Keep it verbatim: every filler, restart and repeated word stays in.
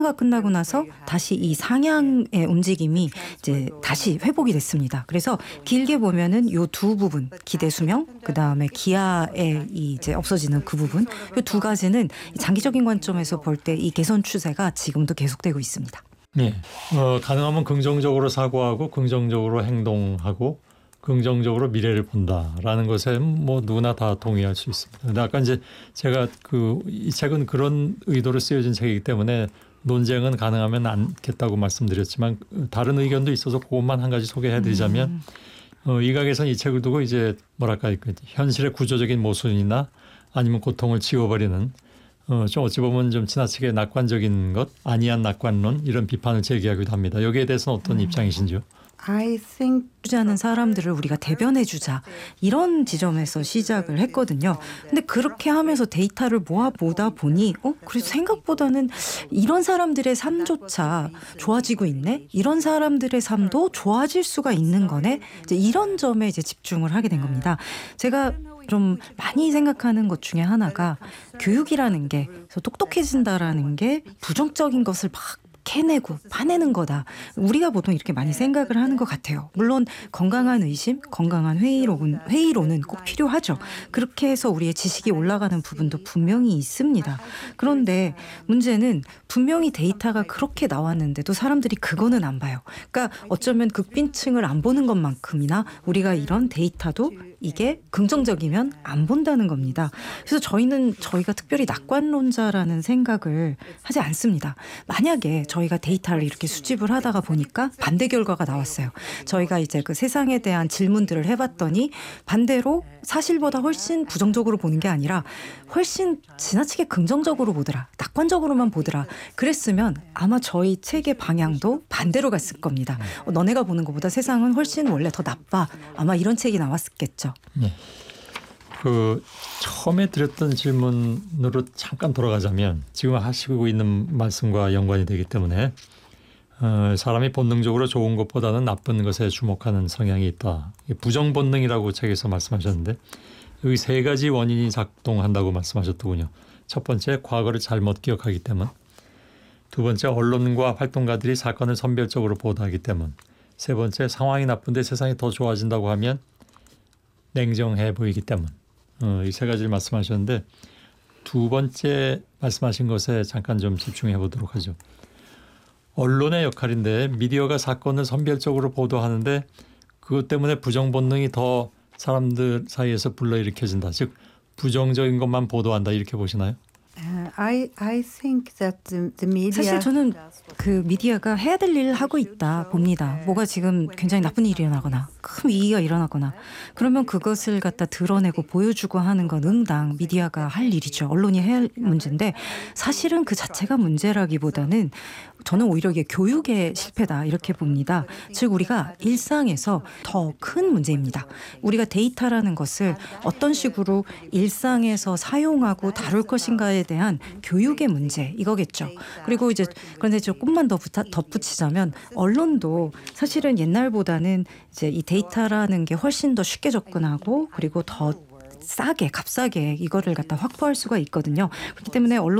가 끝나고 나서 다시 이 상향의 움직임이 이제 다시 회복이 됐습니다. 그래서 길게 보면은 요 두 부분, 기대 수명, 그다음에 기아에 이 이제 없어지는 그 부분, 요 두 가지는 장기적인 관점에서 볼 때 이 개선 추세가 지금도 계속되고 있습니다. 네, 어, 가능하면 긍정적으로 사고하고 긍정적으로 행동하고 긍정적으로 미래를 본다라는 것에 뭐 누구나 다 동의할 수 있습니다. 근데 아까 이제 제가 그 이 책은 그런 의도로 쓰여진 책이기 때문에 논쟁은 가능하면 않겠다고 말씀드렸지만 다른 의견도 있어서 그것만 한 가지 소개해드리자면 음. 어, 이각에서는 이 책을 두고 이제 뭐랄까 현실의 구조적인 모순이나 아니면 고통을 지워버리는 어, 좀 어찌 보면 좀 지나치게 낙관적인 것, 아니한 낙관론 이런 비판을 제기하기도 합니다. 여기에 대해서는 어떤 음. 입장이신지요? I think 주자는 사람들을 우리가 대변해 주자 이런 지점에서 시작을 했거든요. 근데 그렇게 하면서 데이터를 모아 보다 보니 어 그래서 생각보다는 이런 사람들의 삶조차 좋아지고 있네. 이런 사람들의 삶도 좋아질 수가 있는 거네. 이제 이런 점에 이제 집중을 하게 된 겁니다. 제가 좀 많이 생각하는 것 중에 하나가 교육이라는 게 그래서 똑똑해진다라는 게 부정적인 것을 막 캐내고 파내는 거다. 우리가 보통 이렇게 많이 생각을 하는 것 같아요. 물론 건강한 의심, 건강한 회의론, 회의론은 꼭 필요하죠. 그렇게 해서 우리의 지식이 올라가는 부분도 분명히 있습니다. 그런데 문제는 분명히 데이터가 그렇게 나왔는데도 사람들이 그거는 안 봐요. 그러니까 어쩌면 극빈층을 안 보는 것만큼이나 우리가 이런 데이터도 이게 긍정적이면 안 본다는 겁니다. 그래서 저희는 저희가 특별히 낙관론자라는 생각을 하지 않습니다. 만약에 저희가 데이터를 이렇게 수집을 하다가 보니까 반대 결과가 나왔어요. 저희가 이제 그 세상에 대한 질문들을 해봤더니 반대로 사실보다 훨씬 부정적으로 보는 게 아니라 훨씬 지나치게 긍정적으로 보더라. 낙관적으로만 보더라. 그랬으면 아마 저희 책의 방향도 반대로 갔을 겁니다. 어, 너네가 보는 것보다 세상은 훨씬 원래 더 나빠. 아마 이런 책이 나왔겠죠. 네. 그 처음에 드렸던 질문으로 잠깐 돌아가자면 지금 하시고 있는 말씀과 연관이 되기 때문에 어, 사람이 본능적으로 좋은 것보다는 나쁜 것에 주목하는 성향이 있다. 부정 본능이라고 책에서 말씀하셨는데 여기 세 가지 원인이 작동한다고 말씀하셨더군요. 첫 번째, 과거를 잘못 기억하기 때문. 두 번째, 언론과 활동가들이 사건을 선별적으로 보도하기 때문. 세 번째, 상황이 나쁜데 세상이 더 좋아진다고 하면 냉정해 보이기 때문. 어, 이 세 가지를 말씀하셨는데 두 번째 말씀하신 것에 잠깐 좀 집중해 보도록 하죠. 언론의 역할인데 미디어가 사건을 선별적으로 보도하는데 그것 때문에 부정 본능이 더 사람들 사이에서 불러일으켜진다. 즉 부정적인 것만 보도한다 이렇게 보시나요? I I think that the, the media 사실 저는 그 미디어가 해야 될 일을 하고 있다 봅니다. 뭐가 지금 굉장히 나쁜 일이 일어나거나 큰 위기가 일어나거나 그러면 그것을 갖다 드러내고 보여주고 하는 건 응당 미디어가 할 일이죠. 언론이 해야 할 문제인데 사실은 그 자체가 문제라기보다는 저는 오히려 이게 교육의 실패다 이렇게 봅니다. 즉 우리가 일상에서 더 큰 문제입니다. 우리가 데이터라는 것을 어떤 식으로 일상에서 사용하고 다룰 것인가에 대한 교육의 문제 이거겠죠. 그리고 이제 그런데 조금만 더 덧붙이자면 언론도 사실은 옛날보다는 이제 이 데이터라는 게 훨씬 더 쉽게 접근하고 그리고 더 싸게 값싸게 이거를 갖다 확보할 수가 있거든요. 그렇기 때문에 언론